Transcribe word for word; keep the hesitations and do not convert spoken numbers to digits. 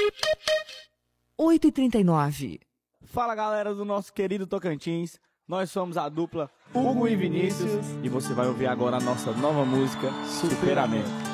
oito e trinta e nove. Fala, galera do nosso querido Tocantins. Nós somos a dupla Hugo e Vinícius e você vai ouvir agora a nossa nova música, Superamento.